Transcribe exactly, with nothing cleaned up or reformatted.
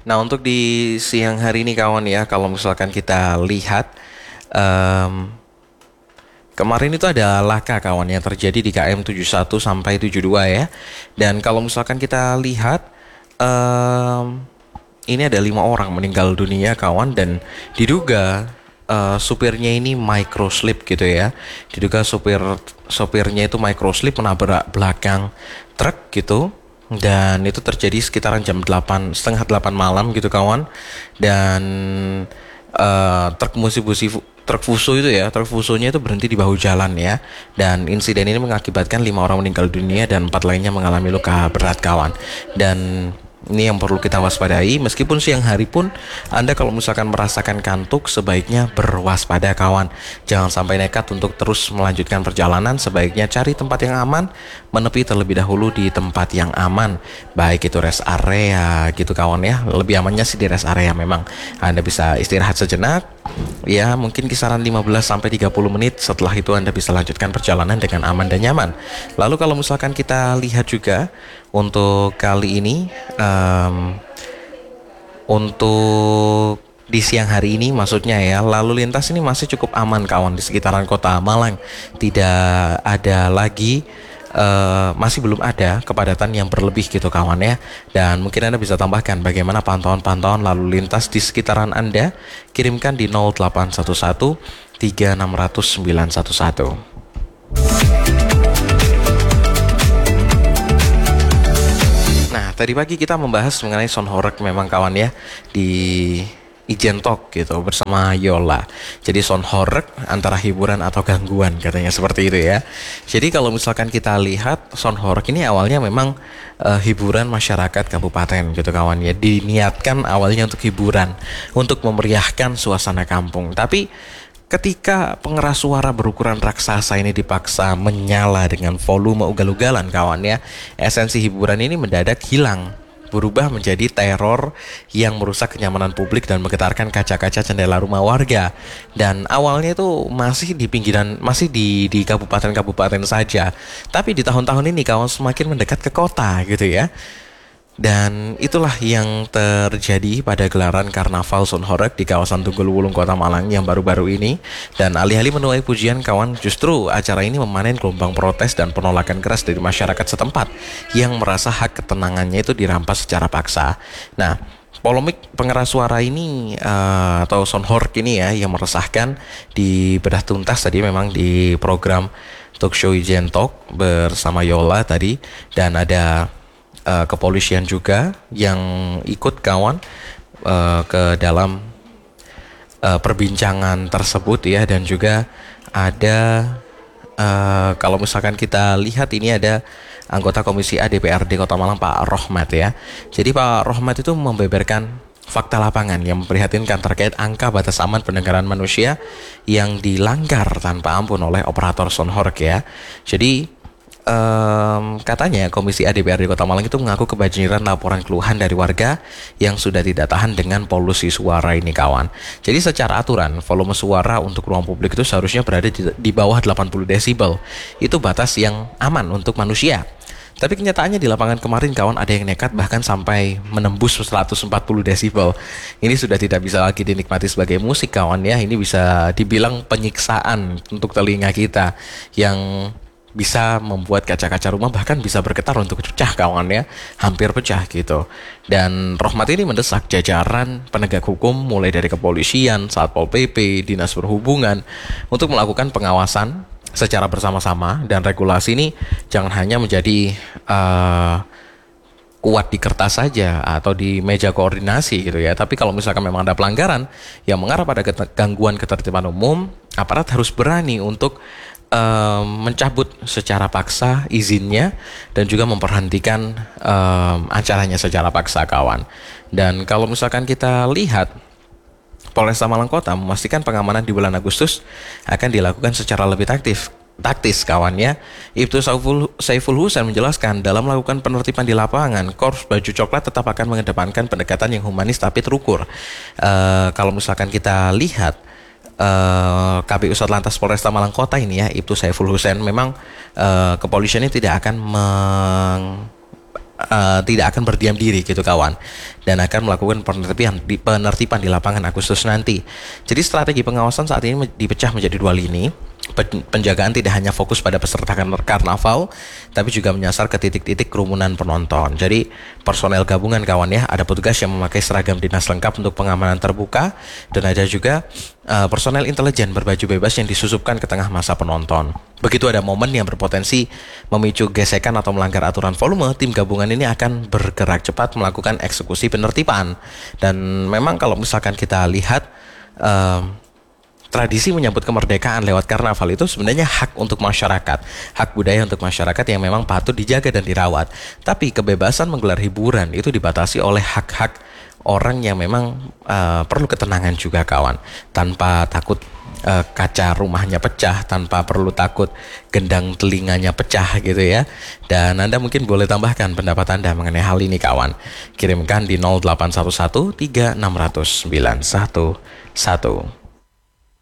Nah, untuk di siang hari ini kawan ya, kalau misalkan kita lihat em, kemarin itu ada laka kawan yang terjadi di K M tujuh puluh satu sampai tujuh puluh dua ya. Dan kalau misalkan kita lihat em, ini ada lima orang meninggal dunia kawan dan diduga eh, supirnya ini microslip gitu ya. Diduga supir sopirnya itu microslip menabrak belakang truk gitu. Dan itu terjadi sekitaran jam delapan setengah delapan malam gitu kawan. Dan eh, truk Mitsubishi Fu- truk Fuso itu ya, truk Fusonya itu berhenti di bahu jalan ya. Dan insiden ini mengakibatkan lima orang meninggal dunia dan empat lainnya mengalami luka berat kawan. Dan ini yang perlu kita waspadai. Meskipun siang hari pun Anda kalau misalkan merasakan kantuk, sebaiknya berwaspada kawan. Jangan sampai nekat untuk terus melanjutkan perjalanan. Sebaiknya cari tempat yang aman, menepi terlebih dahulu di tempat yang aman, baik itu rest area gitu kawan ya. Lebih amannya sih di rest area memang. Anda bisa istirahat sejenak ya, mungkin kisaran lima belas sampai tiga puluh menit. Setelah itu Anda bisa lanjutkan perjalanan dengan aman dan nyaman. Lalu kalau misalkan kita lihat juga untuk kali ini em, untuk di siang hari ini maksudnya ya, lalu lintas ini masih cukup aman kawan di sekitaran kota Malang. Tidak ada lagi eh, masih belum ada kepadatan yang berlebih gitu kawan ya. Dan mungkin Anda bisa tambahkan bagaimana pantauan-pantauan lalu lintas di sekitaran Anda. Kirimkan di nol delapan satu satu tiga enam nol nol sembilan satu satu. Nah, tadi pagi kita membahas mengenai sound horeg memang kawan ya di Ijen Talk gitu bersama Yola. Jadi sound horeg antara hiburan atau gangguan katanya seperti itu ya. Jadi kalau misalkan kita lihat sound horeg ini awalnya memang eh, hiburan masyarakat kabupaten gitu kawan ya. Diniatkan awalnya untuk hiburan, untuk memeriahkan suasana kampung. Tapi ketika pengeras suara berukuran raksasa ini dipaksa menyala dengan volume ugal-ugalan kawan ya, esensi hiburan ini mendadak hilang, berubah menjadi teror yang merusak kenyamanan publik dan menggetarkan kaca-kaca jendela rumah warga. Dan awalnya itu masih di pinggiran, masih di di kabupaten-kabupaten saja. Tapi di tahun-tahun ini kawan semakin mendekat ke kota gitu ya. Dan itulah yang terjadi pada gelaran Karnaval Sound Horeg di kawasan Tunggul Wulung Kota Malang yang baru-baru ini. Dan alih-alih menuai pujian kawan, justru acara ini memanen gelombang protes dan penolakan keras dari masyarakat setempat yang merasa hak ketenangannya itu dirampas secara paksa. Nah, polemik pengeras suara ini uh, atau sound horeg ini ya yang meresahkan di bedah tuntas tadi memang di program talk show Ijen Talk bersama Yola tadi. Dan ada Uh, kepolisian juga yang ikut kawan uh, ke dalam uh, perbincangan tersebut ya. Dan juga ada uh, kalau misalkan kita lihat ini ada anggota Komisi A D P R D Kota Malang Pak Rohmat ya. Jadi Pak Rohmat itu membeberkan fakta lapangan yang memprihatinkan terkait angka batas aman pendengaran manusia yang dilanggar tanpa ampun oleh operator sound horeg ya. Jadi Um, katanya Komisi A D P R D Kota Malang itu mengaku kebanjiran laporan keluhan dari warga yang sudah tidak tahan dengan polusi suara ini kawan. Jadi secara aturan volume suara untuk ruang publik itu seharusnya berada di, di bawah delapan puluh desibel. Itu batas yang aman untuk manusia. Tapi kenyataannya di lapangan kemarin kawan ada yang nekat bahkan sampai menembus seratus empat puluh desibel. Ini sudah tidak bisa lagi dinikmati sebagai musik kawan ya. Ini bisa dibilang penyiksaan untuk telinga kita yang bisa membuat kaca-kaca rumah bahkan bisa bergetar untuk pecah kawan ya, hampir pecah gitu. Dan Rohmat ini mendesak jajaran penegak hukum mulai dari kepolisian, Satpol P P, Dinas Perhubungan untuk melakukan pengawasan secara bersama-sama. Dan regulasi ini jangan hanya menjadi uh, kuat di kertas saja atau di meja koordinasi gitu ya. Tapi kalau misalkan memang ada pelanggaran yang mengarah pada gangguan ketertiban umum, aparat harus berani untuk Um, mencabut secara paksa izinnya dan juga memperhentikan um, acaranya secara paksa kawan. Dan kalau misalkan kita lihat, Polresta Malang Kota memastikan pengamanan di bulan Agustus akan dilakukan secara lebih taktif taktis kawan ya. Ibtu Saiful, Saiful Husain menjelaskan dalam melakukan penertiban di lapangan, Korps Baju Coklat tetap akan mengedepankan pendekatan yang humanis tapi terukur. Uh, kalau misalkan kita lihat Uh, K P U Satlantas Polresta Malang Kota ini ya, Ibtu Saiful Husain, memang uh, kepolisian ini tidak akan meng uh, tidak akan berdiam diri gitu kawan, dan akan melakukan penertiban di penertiban di lapangan Agustus nanti. Jadi strategi pengawasan saat ini dipecah menjadi dua lini. Penjagaan tidak hanya fokus pada peserta karnaval, tapi juga menyasar ke titik-titik kerumunan penonton. Jadi personel gabungan kawan ya, ada petugas yang memakai seragam dinas lengkap untuk pengamanan terbuka, dan ada juga uh, personel intelijen berbaju bebas yang disusupkan ke tengah masa penonton. Begitu ada momen yang berpotensi memicu gesekan atau melanggar aturan volume, tim gabungan ini akan bergerak cepat melakukan eksekusi penertiban. Dan memang kalau misalkan kita lihat uh, tradisi menyambut kemerdekaan lewat karnaval itu sebenarnya hak untuk masyarakat, hak budaya untuk masyarakat yang memang patut dijaga dan dirawat. Tapi kebebasan menggelar hiburan itu dibatasi oleh hak-hak orang yang memang uh, perlu ketenangan juga kawan, tanpa takut uh, kaca rumahnya pecah, tanpa perlu takut gendang telinganya pecah gitu ya. Dan Anda mungkin boleh tambahkan pendapat Anda mengenai hal ini kawan. Kirimkan di nol delapan satu satu tiga enam nol nol sembilan satu satu.